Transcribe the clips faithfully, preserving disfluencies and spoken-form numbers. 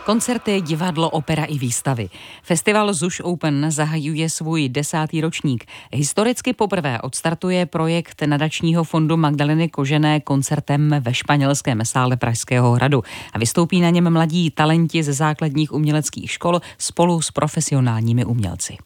Koncerty, divadlo, opera i výstavy. Festival Zuš Open zahajuje svůj desátý ročník. Historicky poprvé odstartuje projekt nadačního fondu Magdaleny Kožené koncertem ve španělském sále Pražského hradu. A vystoupí na něm mladí talenti ze základních uměleckých škol spolu s profesionálními umělci.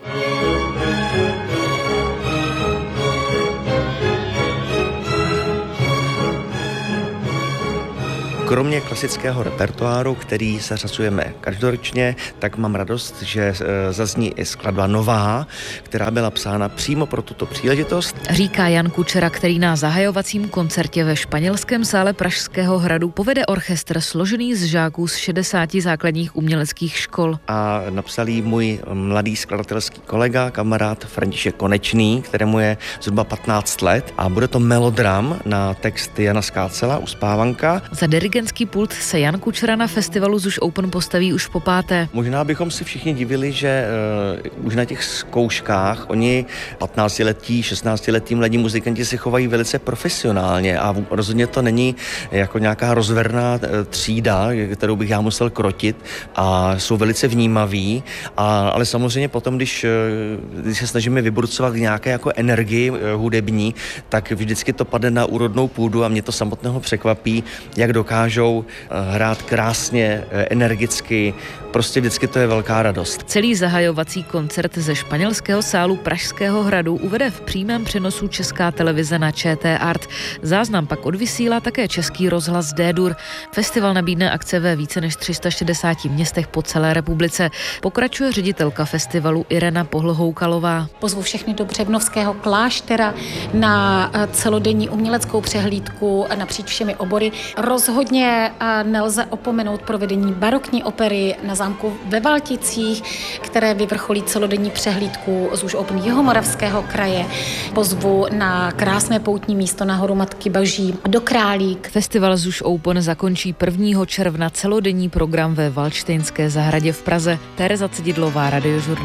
Kromě klasického repertoáru, který zařazujeme každoročně, tak mám radost, že zazní i skladba nová, která byla psána přímo pro tuto příležitost. Říká Jan Kučera, který na zahajovacím koncertě ve španělském sále Pražského hradu povede orchestr složený z žáků z šedesáti základních uměleckých škol. A napsal jí můj mladý skladatelský kolega, kamarád František Konečný, kterému je zhruba patnáct let, a bude to melodram na text Jana Skácela, Uspávanka. Za dirigentský pult se Jan Kučera na festivalu Zuš Open postaví už po páté. Možná bychom si všichni divili, že uh, už na těch zkouškách oni patnáctiletí, šestnáctiletí mladí muzikanti se chovají velice profesionálně a rozhodně to není jako nějaká rozverná třída, kterou bych já musel krotit, a jsou velice vnímaví, a, ale samozřejmě potom, když, když se snažíme vybrucovat nějaké jako energii hudební, tak vždycky to padne na úrodnou půdu a mě to samotného překvapí, jak dokážou hrát krásně, energicky, prostě vždycky to je velká radost. Celý zahajovací koncert ze španělského sálu Pražského hradu uvede v přímém přenosu Česká televize na Č T Art. Záznam pak odvysílá také Český rozhlas D-Dur. Festival nabídne akce ve více než tři sta šedesáti městech po celé republice. Pokračuje ředitelka festivalu Irena Pohlhoukalová. Pozvu všechny do Břevnovského kláštera na celodenní uměleckou přehlídku napříč všemi obory. Rozhodně nelze opomenout provedení barokní opery na zámku ve Valticích, které vyvrcholí celodenní přehlídku z Zuš Open Jihomoravského kraje. Pozvu na krásné poutní místo na horu Matky Boží do Králík. Festival Zuš Open zakončí prvního června celodenní program ve Valdštejnské zahradě v Praze. Tereza Cedidlová, Radiožurnál.